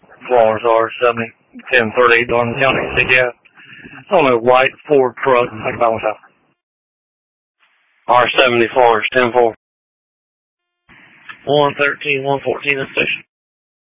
Florence R70, 1030, Darden County, CDF. On a white Ford truck, like that was out. R70 Florence, 10-4. 113, 114 in station.